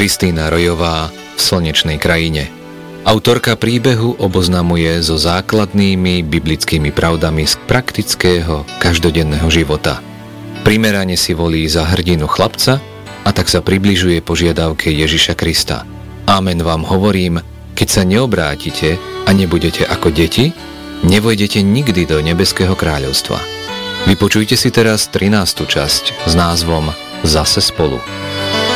Kristína Rojová v Slnečnej krajine. Autorka príbehu oboznamuje so základnými biblickými pravdami z praktického každodenného života. Primerane si volí za hrdinu chlapca a tak sa približuje požiadavke Ježiša Krista. Amen vám hovorím, keď sa neobrátite a nebudete ako deti, nevojdete nikdy do nebeského kráľovstva. Vypočujte si teraz 13. časť s názvom Zase spolu.